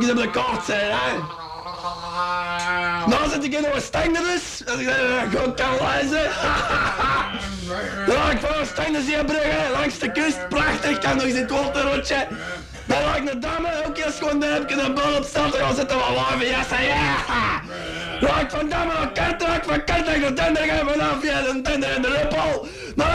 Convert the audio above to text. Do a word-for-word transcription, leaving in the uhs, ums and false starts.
niet op de kaart zijn, hè. Nou zit ik in een Oostende dus, als ik dat gewoon kan lezen. Dan ik van Oostende Zeebrugge, langs de kust, prachtig, kan nog eens in het waterrotje. Dan ga ik naar Damme, ook eerst gewoon dan heb ik een bal op stad en dan zitten we live jassen, ja! Dan ga ik van Damme naar Kortrijk, van Kortrijk naar Denderen, vanaf via de Dender en de Ruppel.